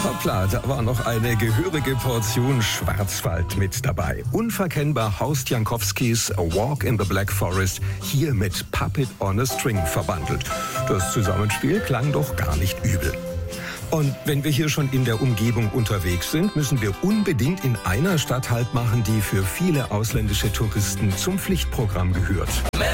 Hoppla, da war noch eine gehörige Portion Schwarzwald mit dabei. Unverkennbar Horst Jankowskis A Walk in the Black Forest, hier mit Puppet on a String verbandelt. Das Zusammenspiel klang doch gar nicht übel. Und wenn wir hier schon in der Umgebung unterwegs sind, müssen wir unbedingt in einer Stadt Halt machen, die für viele ausländische Touristen zum Pflichtprogramm gehört.